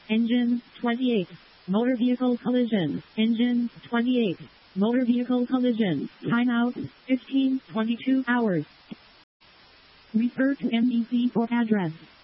Engine 28. Motor vehicle collision. Engine 28. Motor vehicle collision. Timeout 15:22 hours. Refer to NBC for address.